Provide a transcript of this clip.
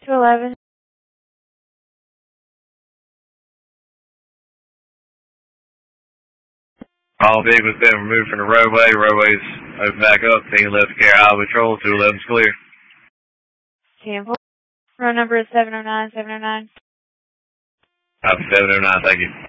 211. All vehicles been removed from the roadway. Roadway's open back up. Taking left to Care Highway Patrol. 211's clear. 10-4. Road number is 709, 709. Copy 709, thank you.